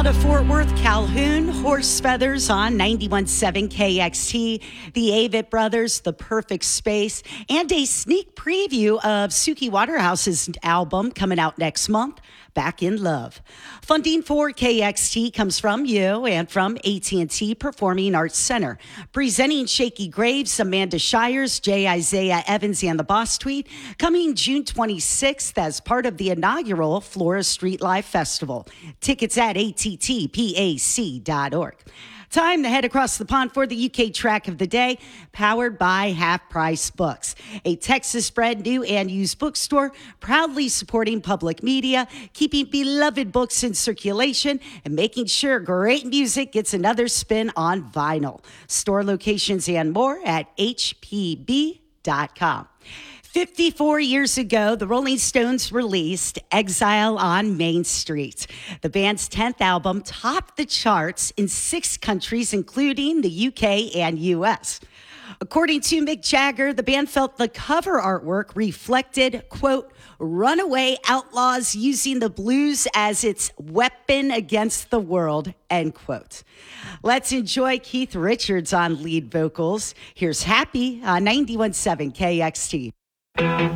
Out of Fort Worth, Calhoun, Horse Feathers on 91.7 KXT, the Avett Brothers, The Perfect Space, and a sneak preview of Suki Waterhouse's album coming out next month, Back in Love. Funding for KXT comes from you and from AT&T Performing Arts Center. Presenting Shaky Graves, Amanda Shires, J. Isaiah Evans, and the Boss Tweet, coming June 26th as part of the inaugural Flora Street Live Festival. Tickets at attpac.org. Time to head across the pond for the UK track of the day, powered by Half Price Books, a Texas-bred new and used bookstore proudly supporting public media, keeping beloved books in circulation, and making sure great music gets another spin on vinyl. Store locations and more at hpb.com. 54 years ago, the Rolling Stones released Exile on Main Street. The band's 10th album topped the charts in 6 countries, including the UK and US. According to Mick Jagger, the band felt the cover artwork reflected, quote, runaway outlaws using the blues as its weapon against the world, end quote. Let's enjoy Keith Richards on lead vocals. Here's Happy on 91.7 KXT.